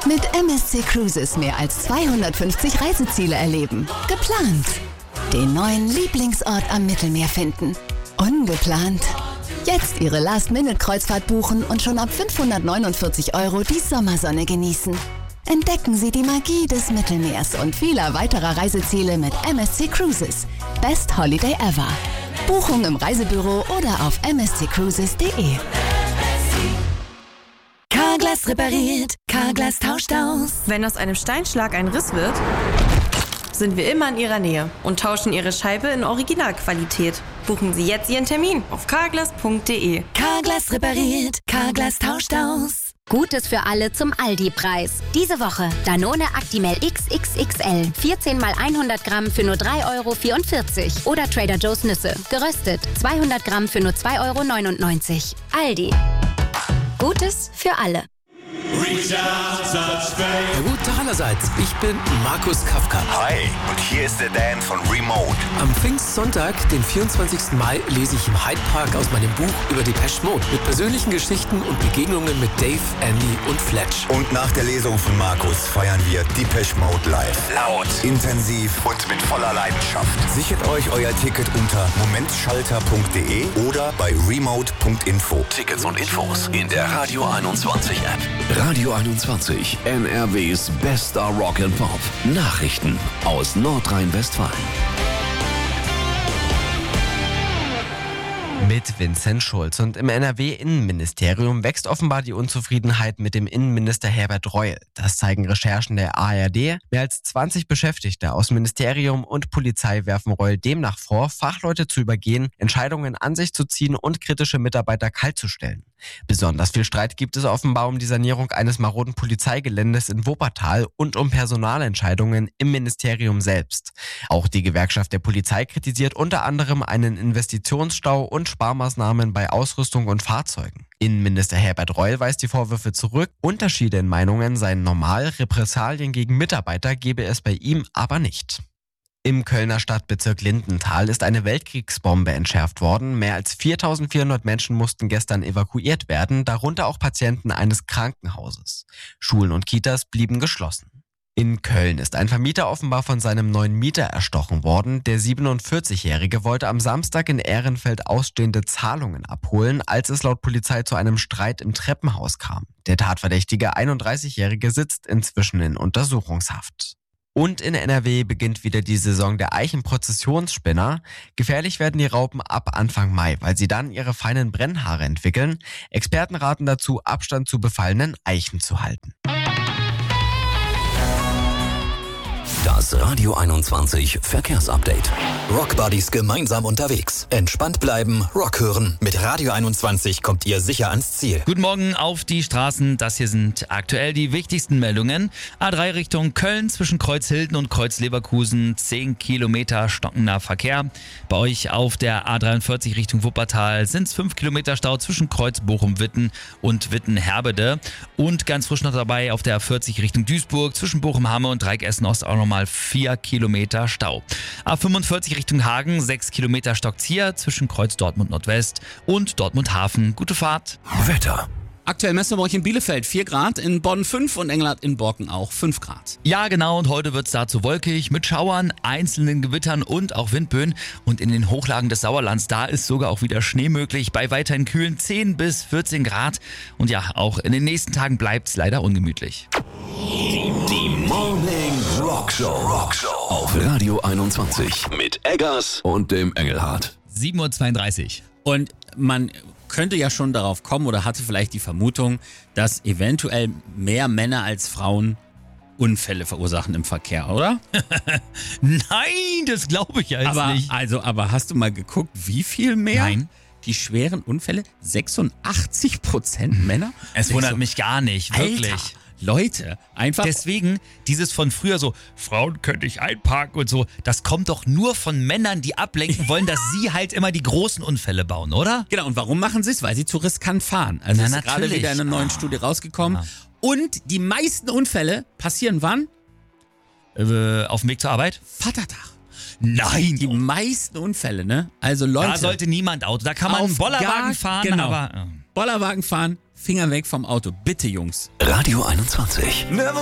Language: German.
Mit MSC Cruises mehr als 250 Reiseziele erleben. Geplant. Den neuen Lieblingsort am Mittelmeer finden. Ungeplant. Jetzt Ihre Last-Minute-Kreuzfahrt buchen und schon ab 549 € die Sommersonne genießen. Entdecken Sie die Magie des Mittelmeers und vieler weiterer Reiseziele mit MSC Cruises. Best Holiday ever. Buchung im Reisebüro oder auf msccruises.de. Carglass repariert, Carglass tauscht aus. Wenn aus einem Steinschlag ein Riss wird, sind wir immer in Ihrer Nähe und tauschen Ihre Scheibe in Originalqualität. Buchen Sie jetzt Ihren Termin auf carglass.de. Carglass repariert, Carglass tauscht aus. Gutes für alle zum Aldi-Preis. Diese Woche Danone Actimel XXXL. 14 x 100 Gramm für nur 3,44 €. Oder Trader Joe's Nüsse. Geröstet. 200 Gramm für nur 2,99 €. Aldi. Gutes für alle. Ja, guten Tag allerseits, ich bin Markus Kafka. Hi, und hier ist der Dan von Remote. Am Pfingstsonntag, den 24. Mai, lese ich im Hyde Park aus meinem Buch über Depeche Mode mit persönlichen Geschichten und Begegnungen mit Dave, Andy und Fletch. Und nach der Lesung von Markus feiern wir Depeche Mode live. Laut, intensiv und mit voller Leidenschaft. Sichert euch euer Ticket unter momentschalter.de oder bei remote.info. Tickets und Infos in der Radio 21 App. Radio 21, NRWs bester Rock and Pop. Nachrichten aus Nordrhein-Westfalen. Mit Vincent Schulz. Und im NRW-Innenministerium wächst offenbar die Unzufriedenheit mit dem Innenminister Herbert Reul. Das zeigen Recherchen der ARD. Mehr als 20 Beschäftigte aus Ministerium und Polizei werfen Reul demnach vor, Fachleute zu übergehen, Entscheidungen an sich zu ziehen und kritische Mitarbeiter kaltzustellen. Besonders viel Streit gibt es offenbar um die Sanierung eines maroden Polizeigeländes in Wuppertal und um Personalentscheidungen im Ministerium selbst. Auch die Gewerkschaft der Polizei kritisiert unter anderem einen Investitionsstau und Sparmaßnahmen bei Ausrüstung und Fahrzeugen. Innenminister Herbert Reul weist die Vorwürfe zurück. Unterschiede in Meinungen seien normal, Repressalien gegen Mitarbeiter gebe es bei ihm aber nicht. Im Kölner Stadtbezirk Lindenthal ist eine Weltkriegsbombe entschärft worden. Mehr als 4.400 Menschen mussten gestern evakuiert werden, darunter auch Patienten eines Krankenhauses. Schulen und Kitas blieben geschlossen. In Köln ist ein Vermieter offenbar von seinem neuen Mieter erstochen worden. Der 47-Jährige wollte am Samstag in Ehrenfeld ausstehende Zahlungen abholen, als es laut Polizei zu einem Streit im Treppenhaus kam. Der tatverdächtige 31-Jährige sitzt inzwischen in Untersuchungshaft. Und in NRW beginnt wieder die Saison der Eichenprozessionsspinner. Gefährlich werden die Raupen ab Anfang Mai, weil sie dann ihre feinen Brennhaare entwickeln. Experten raten dazu, Abstand zu befallenen Eichen zu halten. Das Radio 21 Verkehrsupdate. Rockbuddies gemeinsam unterwegs. Entspannt bleiben, Rock hören. Mit Radio 21 kommt ihr sicher ans Ziel. Guten Morgen auf die Straßen. Das hier sind aktuell die wichtigsten Meldungen. A3 Richtung Köln zwischen Kreuzhilden und Kreuzleverkusen. 10 Kilometer stockender Verkehr. Bei euch auf der A43 Richtung Wuppertal sind es 5 Kilometer Stau zwischen Kreuz Bochum-Witten und Witten-Herbede. Und ganz frisch noch dabei auf der A40 Richtung Duisburg zwischen Bochum-Hamme und Dreieck Essen-Ost auch nochmal 4 Kilometer Stau. A45 Richtung Hagen, 6 Kilometer stockt's hier zwischen Kreuz Dortmund Nordwest und Dortmund Hafen. Gute Fahrt. Wetter. Aktuell messen wir euch in Bielefeld 4 Grad, in Bonn 5 und Engelhardt in Borken auch 5 Grad. Ja, genau, und heute wird's dazu wolkig mit Schauern, einzelnen Gewittern und auch Windböen. Und in den Hochlagen des Sauerlands, da ist sogar auch wieder Schnee möglich, bei weiterhin kühlen 10 bis 14 Grad. Und ja, auch in den nächsten Tagen bleibt's leider ungemütlich. Die Morning Rockshow auf Radio 21 mit Eggers und dem Engelhardt. 7:32 Uhr. Und man könnte ja schon darauf kommen oder hatte vielleicht die Vermutung, dass eventuell mehr Männer als Frauen Unfälle verursachen im Verkehr, oder? Nein, das glaube ich ja jetzt nicht. Aber hast du mal geguckt, wie viel mehr? Nein. Die schweren Unfälle, 86% Männer? Es wundert mich gar nicht, wirklich. Alter, Leute, einfach... Deswegen, dieses von früher so, Frauen könnte ich einparken und so, das kommt doch nur von Männern, die ablenken wollen, dass sie halt immer die großen Unfälle bauen, oder? Genau, und warum machen sie es? Weil sie zu riskant fahren. Also ist gerade wieder in einer neuen Studie rausgekommen. Ja. Und die meisten Unfälle passieren wann? Auf dem Weg zur Arbeit? Vatertag. Nein! Die meisten Unfälle, ne? Also Leute... Da sollte niemand Auto, da kann man einen Bollerwagen fahren, genau. Aber... Bollerwagen fahren, Finger weg vom Auto. Bitte, Jungs. Radio 21.